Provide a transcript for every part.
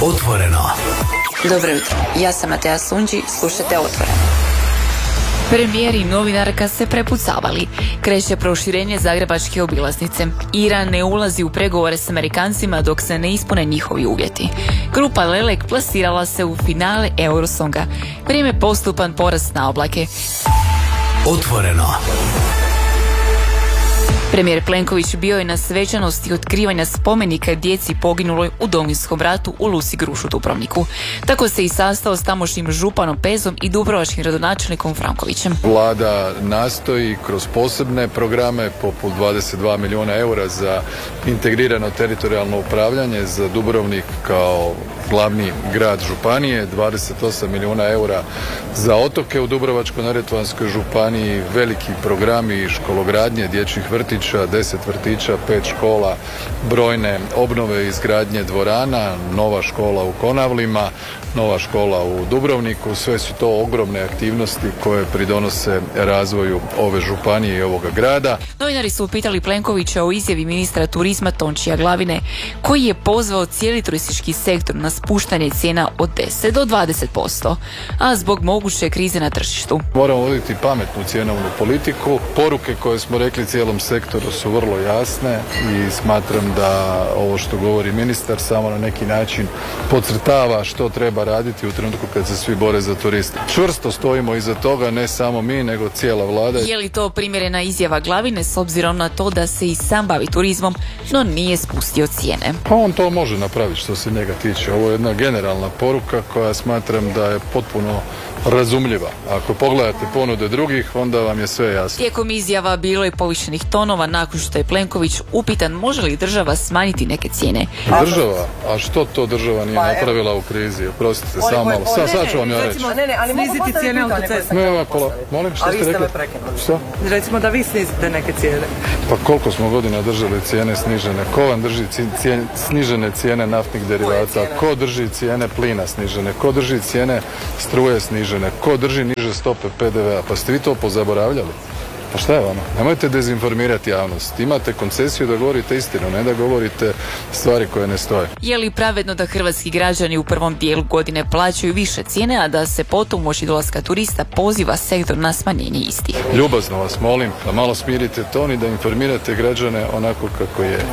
Otvoreno. Dobro jutro, ja sam Matea Sunđi, slušajte Otvoreno. Premijer i novinarka se prepucavali. Kreće proširenje zagrebačke obilaznice. Iran ne ulazi u pregovore s Amerikancima dok se ne ispune njihovi uvjeti. Grupa Lelek plasirala se u finale Eurosonga. Vrijeme postupan porast na oblake. Otvoreno. Premijer Plenković bio je na svečanosti otkrivanja spomenika djeci poginuloj u Domovinskom ratu u Lusi Grušu Dubrovniku. Tako se i sastao s tamošnjim županom Pezom i dubrovačkim gradonačelnikom Frankovićem. Vlada nastoji kroz posebne programe poput 22 milijuna eura za integrirano teritorijalno upravljanje za Dubrovnik kao glavni grad županije, 28 milijuna eura za otoke u Dubrovačko-neretvanskoj županiji, veliki programi škologradnje, dječjih vrtića, 10 vrtića, 5 škola, brojne obnove i izgradnje dvorana, nova škola u Konavlima, nova škola u Dubrovniku. Sve su to ogromne aktivnosti koje pridonose razvoju ove županije i ovoga grada. Novinari su upitali Plenkovića o izjavi ministra turizma Tončija Glavine, koji je pozvao cijeli turistički sektor na spuštanje cijena od 10 do 20%, a zbog moguće krize na tržištu. Moramo voditi pametnu cjenovnu politiku. Poruke koje smo rekli cijelom sektoru su vrlo jasne i smatram da ovo što govori ministar samo na neki način podcrtava što treba raditi u trenutku kad se svi bore za turiste. Čvrsto stojimo iza toga, ne samo mi, nego cijela vlada. Je li to primjerena izjava Glavine s obzirom na to da se i sam bavi turizmom, no nije spustio cijene? Pa on to može napraviti što se njega tiče. Ovo je jedna generalna poruka koja smatram da je potpuno razumljiva. Ako pogledate ponude drugih, onda vam je sve jasno. Tijekom izjava bilo je povišenih tonova nakon što je Plenković upitan može li država smanjiti neke cijene. Država? A što to država nije napravila u krizi? Oprostite, samo malo. Sad ću vam ja reći. Sniziti cijene autocesta. Molim, što ste rekli? Što? Recimo da vi snizite neke cijene. Pa koliko smo godina držali cijene snižene? Ko vam drži snižene cijene naftnih derivata? Ko drži cijene plina snižene? Ko drži cijene struje snižene? Ko drži niže stope PDV-a? Pa ste vi to pozaboravljali? Pa šta je vama? Nemojte dezinformirati javnost. Imate koncesiju da govorite istinu, ne da govorite stvari koje ne stoje. Je li pravedno da hrvatski građani u prvom dijelu godine plaćaju više cijene, a da se potom uoči dolaska turista poziva sektor na smanjenje istih? Ljubazno vas molim da malo smirite ton i da informirate građane onako kako je.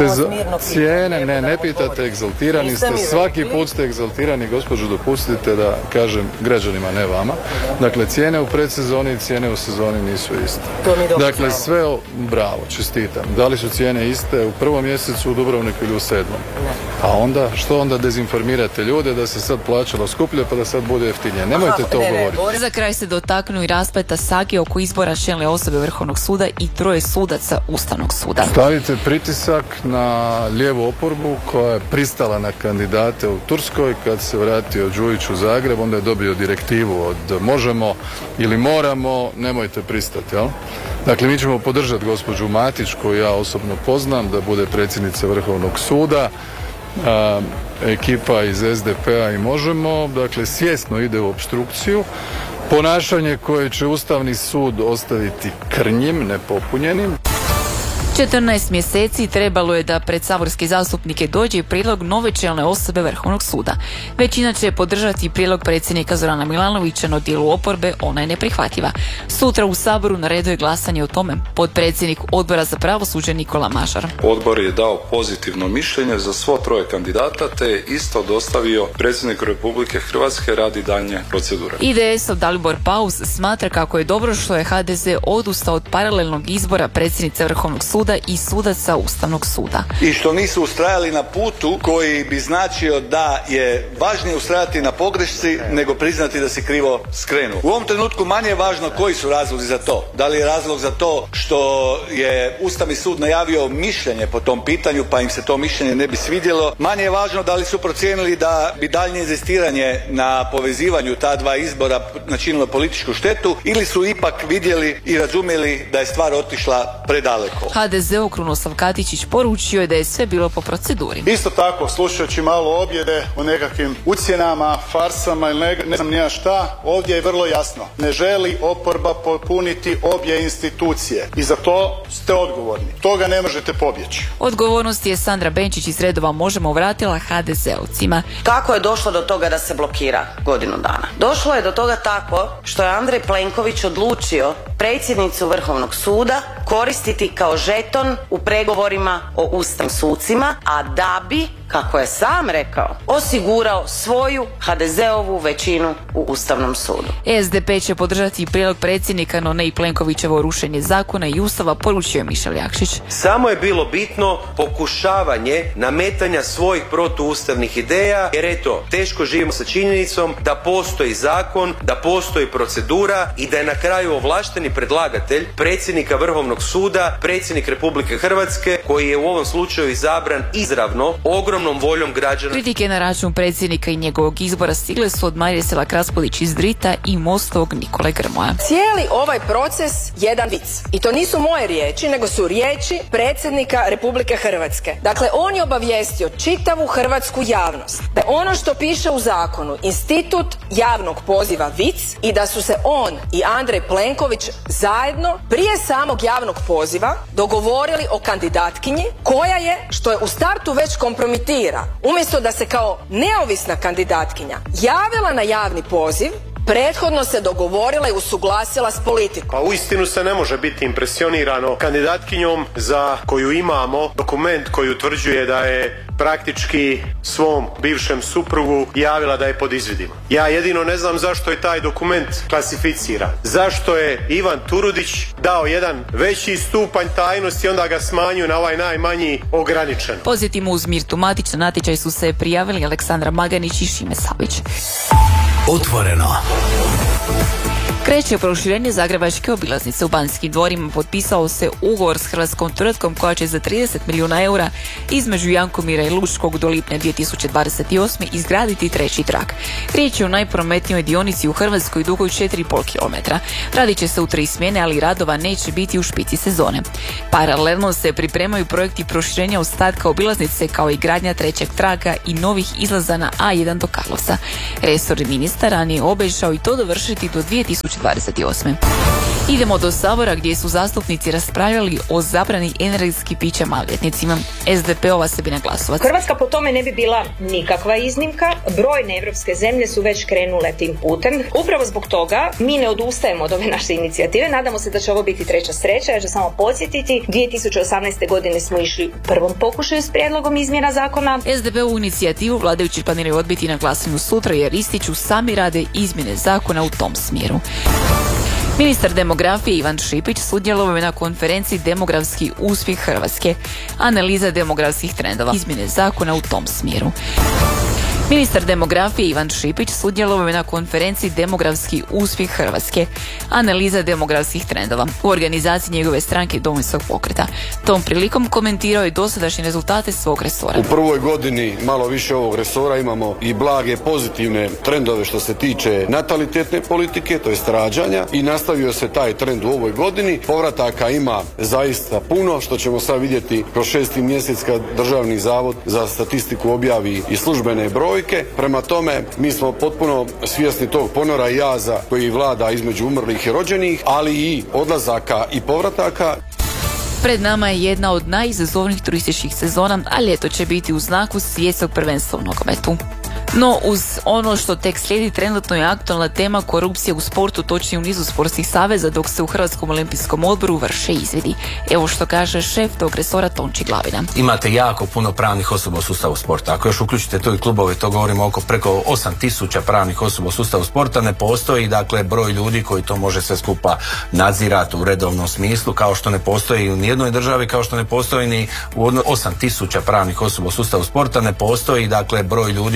Cijene, ne pitate, egzaltirani ste, svaki put ste egzaltirani, gospođo, dopustite da kažem građanima, ne vama. Dakle, cijene u predsezoni i cijene u sezoni nisu iste. Dakle, sve bravo, čestitam. Da li su cijene iste u prvom mjesecu u Dubrovniku ili u 7? A onda, što onda dezinformirate ljude da se sad plaćalo skuplje pa da sad bude jeftinije? Nemojte to govoriti. Za kraj se dotaknu i raspleta sage oko izbora čelne osobe Vrhovnog suda i 3 sudaca Ustavnog suda. Stavite pritisak na lijevu oporbu koja je pristala na kandidate u Turskoj. Kad se vratio Đujić u Zagreb, onda je dobio direktivu od možemo ili moramo, nemojte pristati, jel? Dakle, mi ćemo podržati gospođu Matić, koju ja osobno poznam, da bude predsjednica Vrhovnog suda. Ekipa iz SDP-a i Možemo, dakle, svjesno ide u opstrukciju. Ponašanje koje će Ustavni sud ostaviti krnjim, nepopunjenim. 14 mjeseci trebalo je da pred saborske zastupnike dođe prijedlog nove čelne osobe Vrhovnog suda. Većina će podržati prijedlog predsjednika Zorana Milanovića, no dijelu oporbe ona je neprihvatljiva. Sutra u Saboru na redu je glasanje o tome. Potpredsjednik Odbora za pravosuđe Nikola Mažar. Odbor je dao pozitivno mišljenje za svo 3 kandidata, te je isto dostavio predsjedniku Republike Hrvatske radi daljnje procedure. IDS-ov Dalibor Paus smatra kako je dobro što je HDZ odustao od paralelnog izbora predsjednice Vrhovnog suda i sudaca Ustavnog suda. I što nisu ustrajali na putu koji bi značio da je važnije ustrajati na pogrešci nego priznati da si krivo skrenuo. U ovom trenutku manje je važno koji su razlozi za to. Da li je razlog za to što je Ustavni sud najavio mišljenje po tom pitanju pa im se to mišljenje ne bi svidjelo. Manje je važno da li su procijenili da bi daljnje inzistiranje na povezivanju ta 2 izbora načinilo političku štetu ili su ipak vidjeli i razumjeli da je stvar otišla predaleko. HDZ-u Krunoslav Katičić poručio je da je sve bilo po proceduri. Isto tako, slušajući malo objede o nekakvim ucjenama, farsama ili ne znam nija šta, ovdje je vrlo jasno. Ne želi oporba popuniti obje institucije i za to ste odgovorni. Toga ne možete pobjeći. Odgovornost je Sandra Benčić iz redova Možemo vratila HDZ-ovcima. Kako je došlo do toga da se blokira godinu dana? Došlo je do toga tako što je Andrej Plenković odlučio predsjednicu Vrhovnog suda koristiti kao žeton u pregovorima o ustavnim sucima, a da bi, kako je sam rekao, osigurao svoju HDZ-ovu većinu u Ustavnom sudu. SDP će podržati prijedlog predsjednika, no ne i Plenkovićevo rušenje zakona i Ustava, poručio je Mišel Jakšić. Samo je bilo bitno pokušavanje nametanja svojih protuustavnih ideja, jer eto, teško živimo sa činjenicom da postoji zakon, da postoji procedura i da je na kraju ovlašteni predlagatelj predsjednika Vrhovnog suda, predsjednik Republike Hrvatske, koji je u ovom slučaju izabran izravno ogromnom voljom građana. Kritike na račun predsjednika i njegovog izbora stigle su od Marije Selak Raspudić iz Drita i Mostovog Nikole Grmoja. Cijeli ovaj proces jedan vic. I to nisu moje riječi, nego su riječi predsjednika Republike Hrvatske. Dakle, on je obavijestio čitavu hrvatsku javnost da je ono što piše u zakonu institut javnog poziva vic i da su se on i Andrej Plenković zajedno prije samog javnog poziva dogovorili o kandidatkinji koja je, što je u startu već kompromitira, umjesto da se kao neovisna kandidatkinja javila na javni poziv, prethodno se dogovorila i usuglasila s politikom. Pa uistinu se ne može biti impresionirano kandidatkinjom za koju imamo dokument koji utvrđuje da je praktički svom bivšem suprugu javila da je pod izvidima. Ja jedino ne znam zašto je taj dokument klasificiran. Zašto je Ivan Turudić dao jedan veći stupanj tajnosti i onda ga smanjio na ovaj najmanji ograničen. Pozitivno uz Mirtu Matić na natječaj su se prijavili Aleksandra Maganić i Šime Savić. Otvoreno. Kreće proširenje zagrebačke obilaznice. U Banskim dvorima potpisao se ugovor s hrvatskom tvrtkom koja će za 30 milijuna eura između Jankomira i Lučkog do lipnja 2028. izgraditi treći trak. Riječ je o najprometnijoj dionici u Hrvatskoj dugoj 4,5 km. Radit će se u 3 smjene, ali radova neće biti u špici sezone. Paralelno se pripremaju projekti proširenja ostatka obilaznice kao i gradnja trećeg traka i novih izlaza na A1 do Karlovca. Resorni ministar ranije obećao i to dovršiti do 2028. Idemo do Sabora gdje su zastupnici raspravljali o zabrani energetskih pića maloljetnicima. SDP-ova Sabina Glasovac. Hrvatska po tome ne bi bila nikakva iznimka. Brojne evropske zemlje su već krenule tim putem. Upravo zbog toga mi ne odustajemo od ove naše inicijative. Nadamo se da će ovo biti treća sreća. Ja ću samo podsjetiti, 2018. godine smo išli u prvom pokušaju s prijedlogom izmjena zakona. SDP-ovu inicijativu vladajući planiraju odbiti na glasanju sutra jer ističu sami rade izmjene zakona u tom smjeru. Ministar demografije Ivan Šipić sudjelovao je na konferenciji Demografski uspjeh Hrvatske. Analiza demografskih trendova. Izmjene zakona u tom smjeru. Ministar demografije Ivan Šipić sudjelovao je na konferenciji Demografski uspjeh Hrvatske. Analiza demografskih trendova u organizaciji njegove stranke Domovinskog pokreta. Tom prilikom komentirao je dosadašnje rezultate svog resora. U prvoj godini malo više ovog resora imamo i blage pozitivne trendove što se tiče natalitetne politike, to jest rađanja, i nastavio se taj trend u ovoj godini. Povrataka ima zaista puno, što ćemo sad vidjeti kroz 6. mjesec kad Državni zavod za statistiku objavi i službene brojke. Prema tome, mi smo potpuno svjesni tog ponora i jaza koji vlada između umrlih i rođenih, ali i odlazaka i povrataka. Pred nama je jedna od najizazovnijih turističkih sezona, a ljeto će biti u znaku svjetskog prvenstva u nogometu. No, uz ono što tek slijedi, trenutno je aktualna tema korupcije u sportu, točnije u nizu sportskih saveza, dok se u Hrvatskom olimpijskom odboru vrše izvidi. Evo što kaže šef tog resora Tonči Glavina. Imate jako puno pravnih osoba u sustavu sporta. Ako još uključite to i klubove, to govorimo oko preko 8.000 pravnih osoba u sustavu sporta, ne postoji dakle broj ljudi koji to može sve skupa nadzirati u redovnom smislu, kao što ne postoji u nijednoj državi, kao što ne postoji ni u 8.000 pravnih osoba u sustavu sporta, ne postoji dakle broj ljudi koji to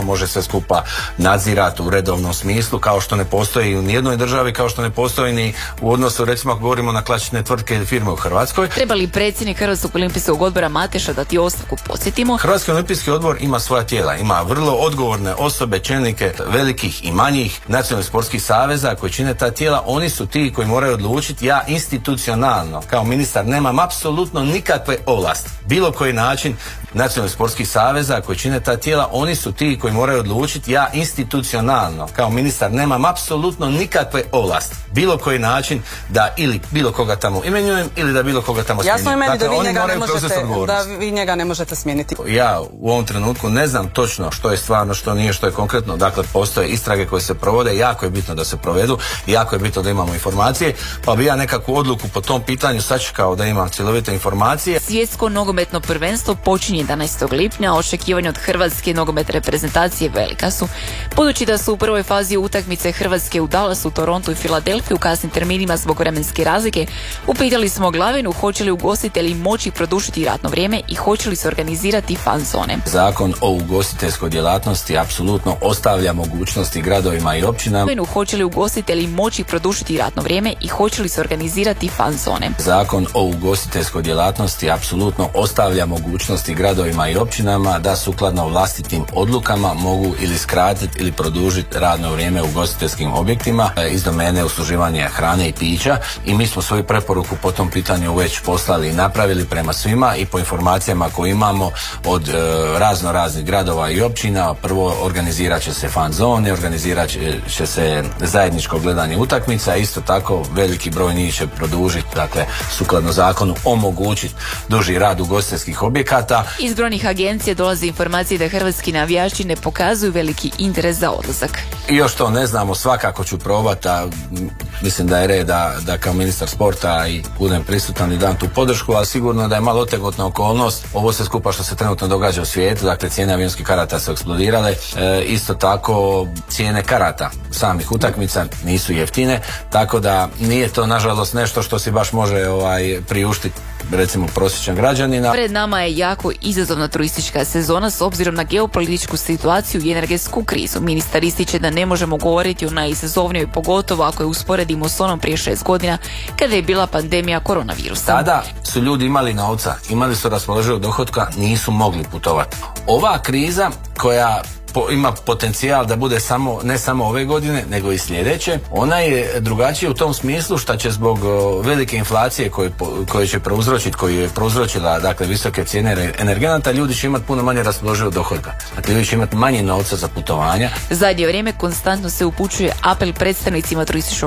može sve skupa nadzirati u redovnom smislu, kao što ne postoji u nijednoj državi, kao što ne postoji ni u odnosu, recimo ako govorimo na klasične tvrtke ili firme u Hrvatskoj. Treba li predsjednik Hrvatskog olimpijskog odbora Mateša dati ostavku, podsjetimo? Hrvatski olimpijski odbor ima svoja tijela, ima vrlo odgovorne osobe, čelnike velikih i manjih nacionalnih sportskih saveza koji čine ta tijela. Oni su ti koji moraju odlučiti. Ja institucionalno kao ministar nemam apsolutno nikakve ovlasti. Bilo koji način nacionalnih sportskih saveza koji čine ta tijela, oni su ti koji moraju odlučiti. Ja institucionalno kao ministar nemam apsolutno nikakve ovlasti. Bilo koji način da ili bilo koga tamo imenujem ili da bilo koga tamo smijenim. Jasno je meni dakle, da vi njega ne možete smijeniti. Ja u ovom trenutku ne znam točno što je stvarno, što nije, što je konkretno. Dakle, postoje istrage koje se provode, jako je bitno da se provedu, jako je bitno da imamo informacije, pa bi ja nekakvu odluku po tom pitanju sačekao da imam cjelovite informacije. Svjetsko nogometno prvenstvo počinje 11. lipnja, očekivanja od hrvatske nogometne reprezentacije velika su. Budući da su u prvoj fazi utakmice Hrvatske u Dallasu, Torontu i Filadelfiji u kasnim terminima zbog vremenske razlike, upitali smo Glavinu hoće li ugostitelji moći produžiti radno vrijeme i hoće li se organizirati fan zone. Zakon o ugostiteljskoj djelatnosti apsolutno ostavlja mogućnosti gradovima i općinama. Hoće li ugostitelji moći produžiti radno vrijeme i hoće li se organizirati fan zone. Zakon o ugostiteljskoj djelatnosti apsolutno ostavlja mogućnosti gradovima i općinama da sukladno vlastitim odlukama mogu ili skratiti ili produžiti radno vrijeme u ugostiteljskim objektima iz domene usluživanja hrane i pića, i mi smo svoju preporuku po tom pitanju već poslali i napravili prema svima, i po informacijama koje imamo od razno raznih gradova i općina. Prvo, organizirat će se fan zone, organizirat će se zajedničko gledanje utakmica, isto tako veliki broj njih će produžiti, dakle sukladno zakonu omogućiti duži rad ugostiteljskih objekata. Iz brojnih agencija dolaze informacije da hrvatski navijači ne pokazuju veliki interes za odlazak. I još to ne znamo, svakako ću probati, a mislim da je red da kao ministar sporta i budem prisutan i dam tu podršku, ali sigurno da je malo otegotna okolnost ovo sve skupa što se trenutno događa u svijetu, dakle cijene avionskih karata su eksplodirale, isto tako cijene karata samih utakmica nisu jeftine, tako da nije to nažalost nešto što si baš može priuštiti recimo prosječan građanina. Pred nama je jako izazovna turistička sezona s obzirom na geopolitičku situaciju i energetsku krizu. Ministar ističe da ne možemo govoriti o najizazovnijoj, pogotovo ako je usporedimo s onom prije 6 godina kada je bila pandemija koronavirusa. Tada su ljudi imali novca, imali su raspoloživog dohotka, nisu mogli putovati. Ova kriza koja ima potencijal da bude ne samo ove godine, nego i sljedeće, ona je drugačija u tom smislu što će zbog velike inflacije koju će prouzročiti, koju je prouzročila dakle visoke cijene energenata, ljudi će imati puno manje raspoloživog dohotka. Dakle, ljudi će imati manje novca za putovanja. Zadnje vrijeme konstantno se upućuje apel predstavnicima turističkog